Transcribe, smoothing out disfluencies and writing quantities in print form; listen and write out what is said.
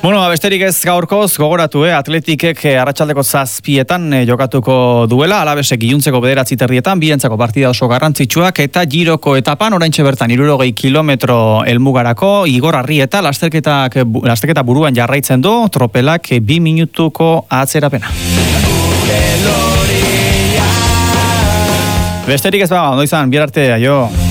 Bueno, besterik ez gaurkoz, gogoratu, Atletikek arratsaldeko 7:00 jokatuko duela, Alabesek iluntzeko 9:30, bientzako partida oso garrantzitsuak, eta Giroko etapan, oraintxe bertan 60 kilometro helmugarako, Igor Arrieta, lasterketa buruan jarraitzen du, tropelak 2 minutuko atzerapena. Besterik ez ondo izan, bihar arte, aio.